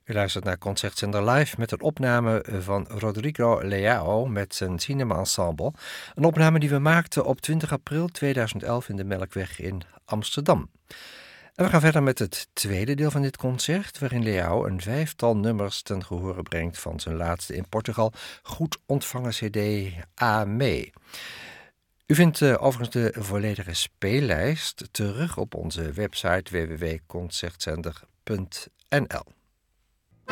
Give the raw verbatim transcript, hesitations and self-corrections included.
U luistert naar Concertzender Live met een opname van Rodrigo Leao met zijn Cinema Ensemble. Een opname die we maakten op twintig april tweeduizend elf in de Melkweg in Amsterdam. En we gaan verder met het tweede deel van dit concert, waarin Leao een vijftal nummers ten gehore brengt van zijn laatste in Portugal goed ontvangen cd A Me. U vindt uh, overigens de volledige speellijst terug op onze website w w w punt concertzender punt n l.